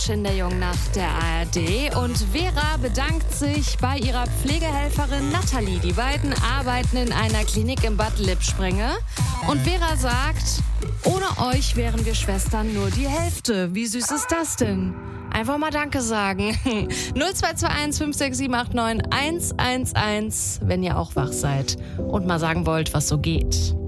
In der Jungnacht der ARD. Und Vera bedankt sich bei ihrer Pflegehelferin Nathalie. Die beiden arbeiten in einer Klinik im Bad Lippspringe. Und Vera sagt, ohne euch wären wir Schwestern nur die Hälfte. Wie süß ist das denn? Einfach mal Danke sagen. 0221 56789 111, wenn ihr auch wach seid und mal sagen wollt, was so geht.